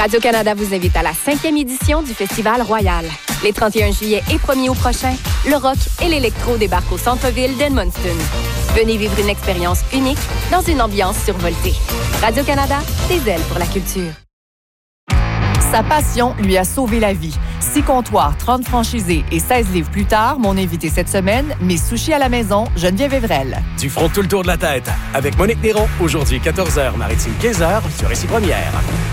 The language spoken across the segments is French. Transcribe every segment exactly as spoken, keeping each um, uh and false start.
Radio-Canada vous invite à la cinquième édition du Festival Royal. Les trente et un juillet et premier août prochain, le rock et l'électro débarquent au centre-ville d'Edmundston. Venez vivre une expérience unique dans une ambiance survoltée. Radio-Canada, des ailes pour la culture. Sa passion lui a sauvé la vie. Six comptoirs, trente franchisés et seize livres plus tard, mon invité cette semaine, mes sushis à la maison, Geneviève Evrel. Du front tout le tour de la tête avec Monique Néron, aujourd'hui quatorze heures, Maritime quinze heures sur Récit Première.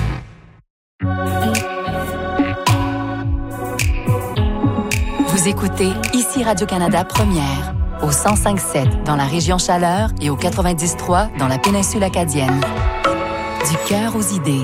Vous écoutez ici Radio-Canada Première, au cent cinq sept dans la région Chaleur et au quatre-vingt-dix trois dans la péninsule acadienne. Du cœur aux idées.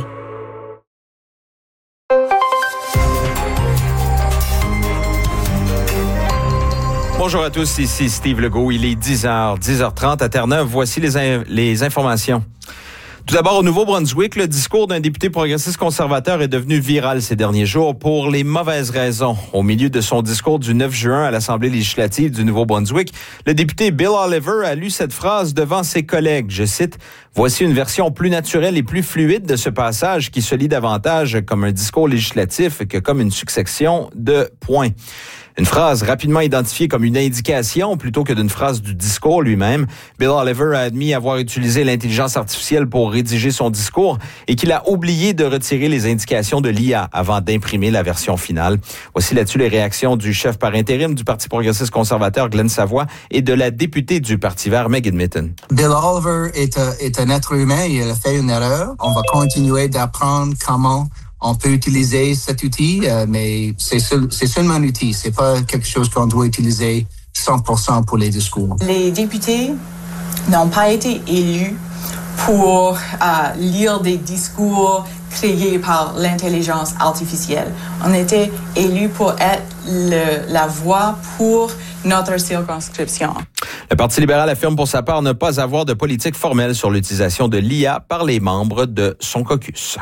Bonjour à tous, ici Steve Legault. Il est dix heures, dix heures trente à Terre-Neuve. Voici les, in- les informations. Tout d'abord, au Nouveau-Brunswick, le discours d'un député progressiste conservateur est devenu viral ces derniers jours pour les mauvaises raisons. Au milieu de son discours du neuf juin à l'Assemblée législative du Nouveau-Brunswick, le député Bill Oliver a lu cette phrase devant ses collègues. Je cite, « Voici une version plus naturelle et plus fluide de ce passage qui se lit davantage comme un discours législatif que comme une succession de points. » Une phrase rapidement identifiée comme une indication plutôt que d'une phrase du discours lui-même. Bill Oliver a admis avoir utilisé l'intelligence artificielle pour rédiger son discours et qu'il a oublié de retirer les indications de l'I A avant d'imprimer la version finale. Voici là-dessus les réactions du chef par intérim du Parti progressiste conservateur Glenn Savoie et de la députée du Parti vert Megan Mitton. Bill Oliver est, un, est un être humain, il a fait une erreur. On va continuer d'apprendre comment on peut utiliser cet outil, euh, mais c'est, seul, c'est seulement un outil. C'est pas quelque chose qu'on doit utiliser cent pour cent pour les discours. Les députés n'ont pas été élus pour euh, lire des discours créés par l'intelligence artificielle. On était élus pour être le, la voix pour notre circonscription. Le Parti libéral affirme pour sa part ne pas avoir de politique formelle sur l'utilisation de l'I A par les membres de son caucus.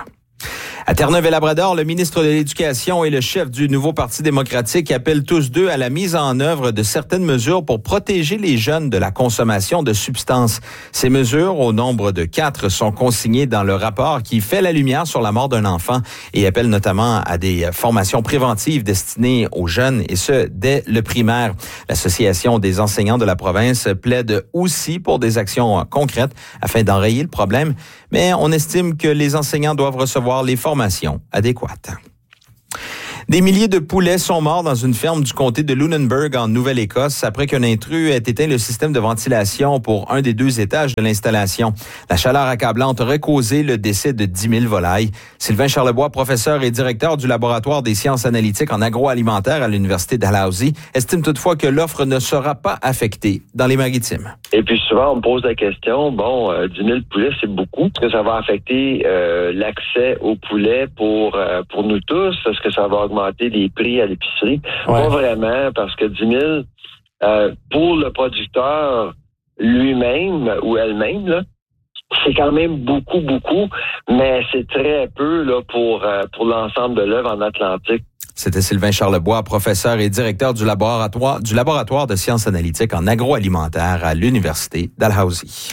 À Terre-Neuve et Labrador, le ministre de l'Éducation et le chef du nouveau Parti démocratique appellent tous deux à la mise en œuvre de certaines mesures pour protéger les jeunes de la consommation de substances. Ces mesures, au nombre de quatre, sont consignées dans le rapport qui fait la lumière sur la mort d'un enfant et appelle notamment à des formations préventives destinées aux jeunes, et ce, dès le primaire. L'Association des enseignants de la province plaide aussi pour des actions concrètes afin d'enrayer le problème, mais on estime que les enseignants doivent recevoir les formations adéquates. Des milliers de poulets sont morts dans une ferme du comté de Lunenburg en Nouvelle-Écosse après qu'un intrus ait éteint le système de ventilation pour un des deux étages de l'installation. La chaleur accablante aurait causé le décès de dix mille volailles. Sylvain Charlebois, professeur et directeur du laboratoire des sciences analytiques en agroalimentaire à l'Université Dalhousie, estime toutefois que l'offre ne sera pas affectée dans les maritimes. Et puis souvent, on me pose la question, bon, euh, dix mille poulets, c'est beaucoup. Est-ce que ça va affecter euh, l'accès aux poulets pour, euh, pour nous tous? Est-ce que ça va augmenter les prix à l'épicerie? Ouais. Pas vraiment, parce que dix mille, euh, pour le producteur lui-même ou elle-même, là, c'est quand même beaucoup, beaucoup, mais c'est très peu là, pour, euh, pour l'ensemble de l'œuvre en Atlantique. C'était Sylvain Charlebois, professeur et directeur du laboratoire, du laboratoire de sciences analytiques en agroalimentaire à l'Université Dalhousie.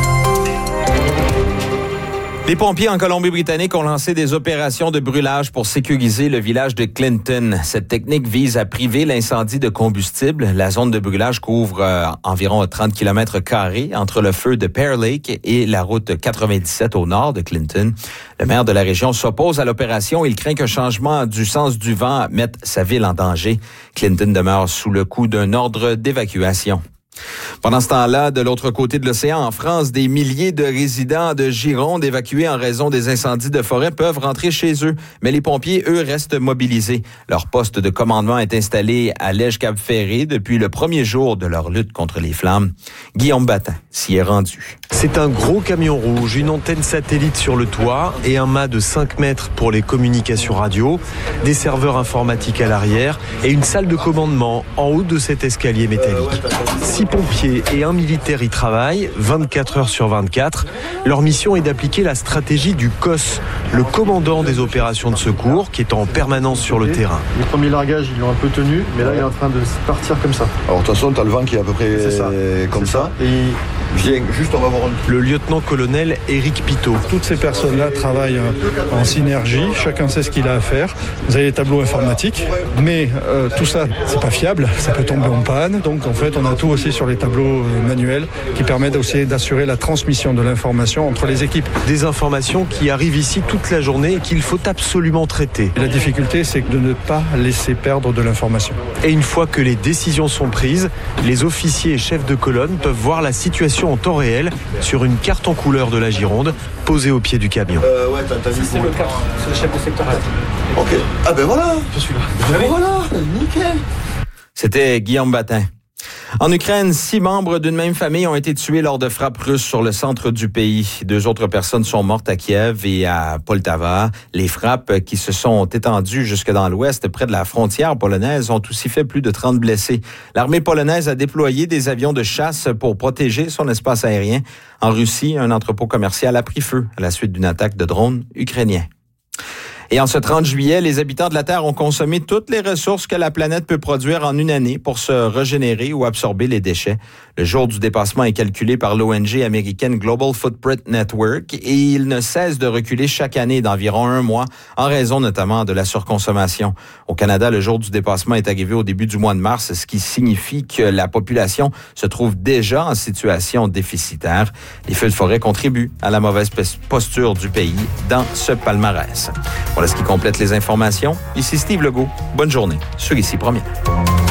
Les pompiers en Colombie-Britannique ont lancé des opérations de brûlage pour sécuriser le village de Clinton. Cette technique vise à priver l'incendie de combustible. La zone de brûlage couvre euh, environ trente kilomètres carrés entre le feu de Pear Lake et la route quatre-vingt-dix-sept au nord de Clinton. Le maire de la région s'oppose à l'opération. Il craint qu'un changement du sens du vent mette sa ville en danger. Clinton demeure sous le coup d'un ordre d'évacuation. Pendant ce temps-là, de l'autre côté de l'océan, en France, des milliers de résidents de Gironde évacués en raison des incendies de forêt peuvent rentrer chez eux. Mais les pompiers, eux, restent mobilisés. Leur poste de commandement est installé à Lège-Cap-Ferré depuis le premier jour de leur lutte contre les flammes. Guillaume Batin s'y est rendu. C'est un gros camion rouge, une antenne satellite sur le toit et un mât de cinq mètres pour les communications radio, des serveurs informatiques à l'arrière et une salle de commandement en haut de cet escalier métallique. Six pompiers et un militaire y travaillent, vingt-quatre heures sur vingt-quatre. Leur mission est d'appliquer la stratégie du C O S, le commandant des opérations de secours, qui est en permanence sur le terrain. Les premiers largages, ils l'ont un peu tenu, mais là, il est en train de partir comme ça. Alors, de toute façon, tu as le vent qui est à peu près c'est ça. comme c'est ça. ça. Et Viens, juste on va voir un... Le lieutenant-colonel Éric Pitot. Toutes ces personnes-là travaillent en synergie, chacun sait ce qu'il a à faire. Vous avez les tableaux informatiques, mais euh, tout ça, c'est pas fiable, ça peut tomber en panne. Donc en fait, on a tout aussi sur les tableaux euh, manuels qui permettent aussi d'assurer la transmission de l'information entre les équipes. Des informations qui arrivent ici toute la journée et qu'il faut absolument traiter. La difficulté, c'est de ne pas laisser perdre de l'information. Et une fois que les décisions sont prises, les officiers et chefs de colonne peuvent voir la situation en temps réel sur une carte en couleur de la Gironde posée au pied du camion. Euh, ouais, t'as, t'as vu c'est le quatre, c'est le chef de secteur. Ok, ah ben voilà, je suis là. Ben voilà, nickel. C'était Guillaume Batin. En Ukraine, six membres d'une même famille ont été tués lors de frappes russes sur le centre du pays. Deux autres personnes sont mortes à Kiev et à Poltava. Les frappes qui se sont étendues jusque dans l'ouest, près de la frontière polonaise, ont aussi fait plus de trente blessés. L'armée polonaise a déployé des avions de chasse pour protéger son espace aérien. En Russie, un entrepôt commercial a pris feu à la suite d'une attaque de drones ukrainiens. Et en ce trente juillet, les habitants de la Terre ont consommé toutes les ressources que la planète peut produire en une année pour se régénérer ou absorber les déchets. Le jour du dépassement est calculé par l'O N G américaine Global Footprint Network et il ne cesse de reculer chaque année d'environ un mois en raison notamment de la surconsommation. Au Canada, le jour du dépassement est arrivé au début du mois de mars, ce qui signifie que la population se trouve déjà en situation déficitaire. Les feux de forêt contribuent à la mauvaise posture du pays dans ce palmarès. Voilà ce qui complète les informations. Ici Steve Legault. Bonne journée sur Ici Première.